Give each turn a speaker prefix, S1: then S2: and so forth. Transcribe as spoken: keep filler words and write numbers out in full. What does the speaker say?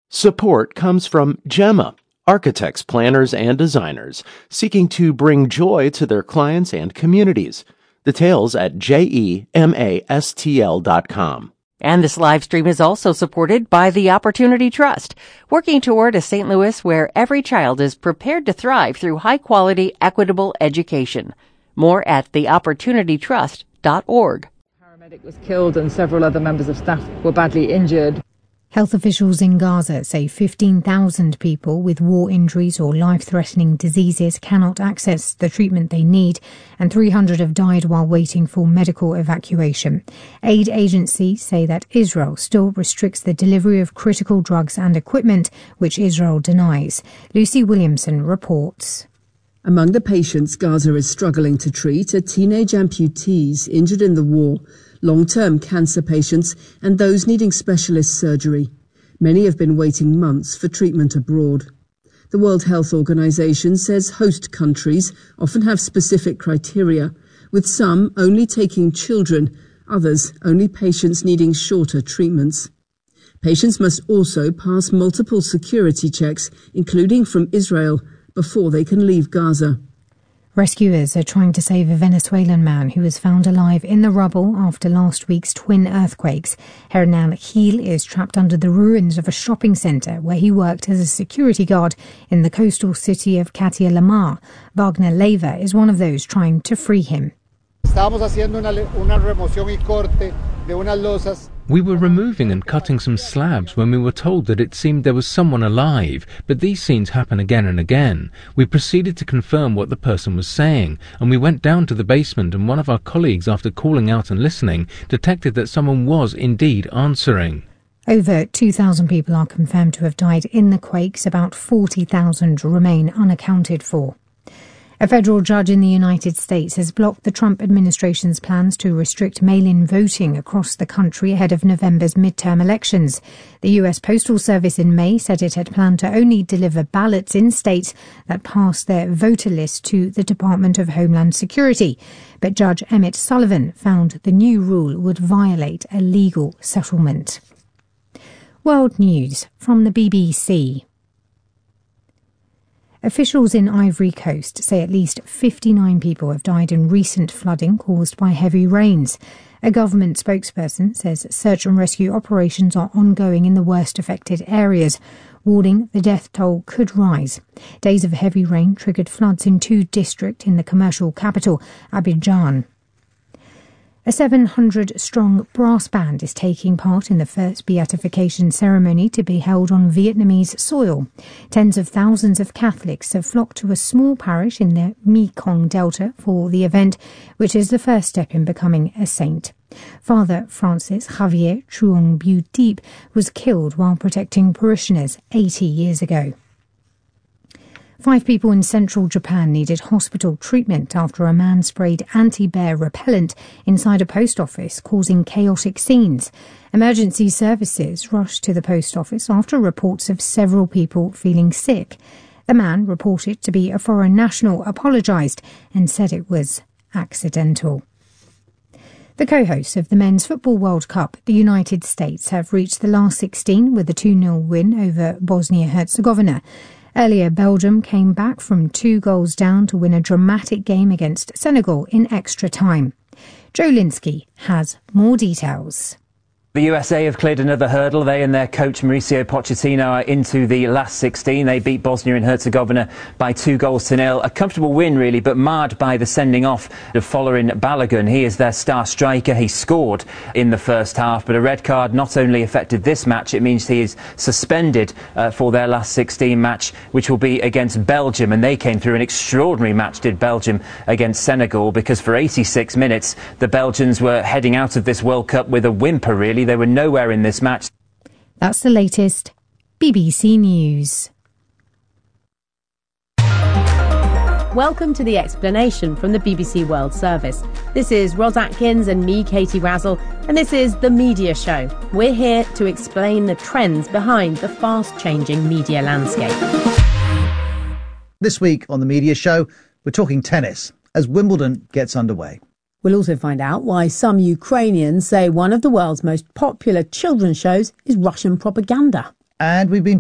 S1: Support comes from Gemma, architects, planners, and designers seeking to bring joy to their clients and communities. Details at gemastl dot com.
S2: And this live stream is also supported by the Opportunity Trust, working toward a Saint Louis where every child is prepared to thrive through high-quality, equitable education. More at the opportunity trust dot org.
S3: A paramedic was killed and several other members of staff were badly injured.
S4: Health officials in Gaza say fifteen thousand people with war injuries or life-threatening diseases cannot access the treatment they need, and three hundred have died while waiting for medical evacuation. Aid agencies say that Israel still restricts the delivery of critical drugs and equipment, which Israel denies. Lucy Williamson reports.
S5: Among the patients Gaza is struggling to treat are teenage amputees injured in the war, long-term cancer patients and those needing specialist surgery. Many have been waiting months for treatment abroad. The World Health Organization says host countries often have specific criteria, with some only taking children, others only patients needing shorter treatments. Patients must also pass multiple security checks, including from Israel, before they can leave Gaza.
S4: Rescuers are trying to save a Venezuelan man who was found alive in the rubble after last week's twin earthquakes. Hernán Gil is trapped under the ruins of a shopping centre where he worked as a security guard in the coastal city of Catia La Mar. Wagner Leiva is one of those trying to free him.
S6: We were removing and cutting some slabs when we were told that it seemed there was someone alive, but these scenes happen again and again. We proceeded to confirm what the person was saying, and we went down to the basement, and one of our colleagues, after calling out and listening, detected that someone was indeed answering.
S4: Over two thousand people are confirmed to have died in the quakes. About forty thousand remain unaccounted for. A federal judge in the United States has blocked the Trump administration's plans to restrict mail-in voting across the country ahead of November's midterm elections. The U S Postal Service in May said it had planned to only deliver ballots in states that pass their voter list to the Department of Homeland Security. But Judge Emmett Sullivan found the new rule would violate a legal settlement. World News from the B B C. Officials in Ivory Coast say at least fifty-nine people have died in recent flooding caused by heavy rains. A government spokesperson says search and rescue operations are ongoing in the worst affected areas, warning the death toll could rise. Days of heavy rain triggered floods in two districts in the commercial capital, Abidjan. A seven hundred strong brass band is taking part in the first beatification ceremony to be held on Vietnamese soil. Tens of thousands of Catholics have flocked to a small parish in the Mekong Delta for the event, which is the first step in becoming a saint. Father Francis Xavier Truong Bu Deep was killed while protecting parishioners eighty years ago. Five people in central Japan needed hospital treatment after a man sprayed anti-bear repellent inside a post office, causing chaotic scenes. Emergency services rushed to the post office after reports of several people feeling sick. The man, reported to be a foreign national, apologised and said it was accidental. The co-hosts of the Men's Football World Cup, the United States, have reached the last sixteen with a two nil win over Bosnia-Herzegovina. Earlier, Belgium came back from two goals down to win a dramatic game against Senegal in extra time. Joe Linsky has more details.
S7: The U S A have cleared another hurdle. They and their coach Mauricio Pochettino are into the last sixteen. They beat Bosnia and Herzegovina by two goals to nil. A comfortable win, really, but marred by the sending off of Folarin Balogun. He is their star striker. He scored in the first half, but a red card not only affected this match, it means he is suspended uh, for their last sixteen match, which will be against Belgium. And they came through an extraordinary match, did Belgium, against Senegal, because for eighty-six minutes, the Belgians were heading out of this World Cup with a whimper, really. They were nowhere in this match.
S4: That's the latest B B C News.
S8: Welcome to The Explanation from the B B C World Service. This is Ros Atkins and me, Katie Razzle, and this is The Media Show. We're here to explain the trends behind the fast-changing media landscape.
S9: This week on The Media Show, we're talking tennis as Wimbledon gets underway.
S10: We'll also find out why some Ukrainians say one of the world's most popular children's shows is Russian propaganda.
S9: And we've been